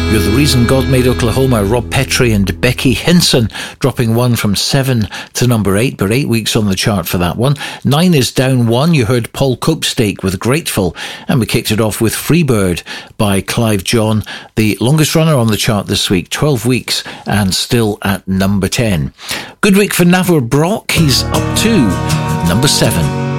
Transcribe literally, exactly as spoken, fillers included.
You're the Reason God Made Oklahoma, Rob Petrie and Becky Hinson, dropping one from seven to number eight, but eight weeks on the chart for that one. Nine is down one. You heard Paul Copestake with Grateful, and we kicked it off with Freebird by Clive John, the longest runner on the chart this week, twelve weeks, and still at number ten. Good week for Navor Brock. He's up to number seven.